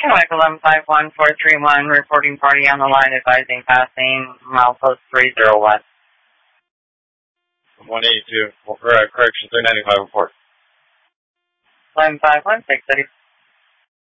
Michael 151431, reporting party on the line, advising passing milepost 301. 182, correction, 395 report. 151630.